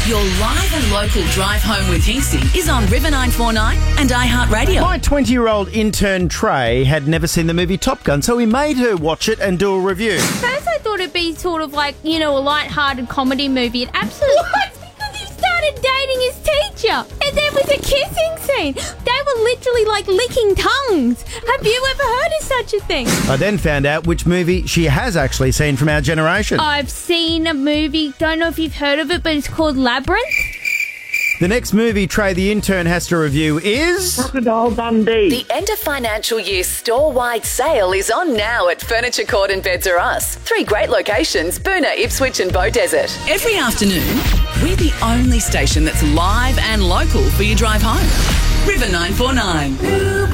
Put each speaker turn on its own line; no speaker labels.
Your live and local drive home with Hinksy is on River 949 and iHeartRadio.
My 20-year-old intern Trey had never seen the movie Top Gun, so he made her watch it and do a review.
First I thought it'd be sort of like, a light-hearted comedy movie. It absolutely... What? Because he started dating his teacher. And there was a kissing scene. They were literally like licking tongues. Have you ever heard of such a thing?
I then found out which movie she has actually seen from our generation.
I've seen a movie, don't know if you've heard of it, but it's called Labyrinth.
The next movie Trey the intern has to review is...
Crocodile Dundee.
The end of financial year store-wide sale is on now at Furniture Court and Beds R Us. 3 great locations, Boona, Ipswich and Beaudesert. Every afternoon, we're the only station that's live and local for your drive home. River 949.